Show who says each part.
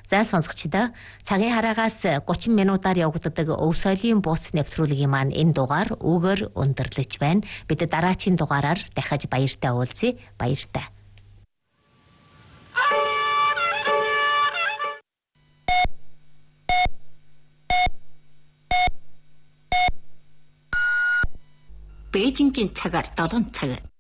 Speaker 1: За сонсогчдоо цагийн хараагаас 30 минутаар явагддаг өв соёлын бус нэвтрүүлгийн маань энэ дугаар үгээр өндөрлөж байна. Бид дараагийн дугаараар дахиж баяртай уулзъя. Баяртай. Бээжингийн цагаар 7 цаг.